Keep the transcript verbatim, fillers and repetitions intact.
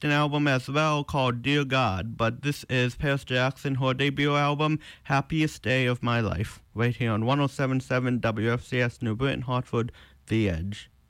released an album as well called Dear God, but this is Paris Jackson, her debut album, Happiest Day of My Life, right here on one oh seven point seven W F C S New Britain, Hartford, The Edge.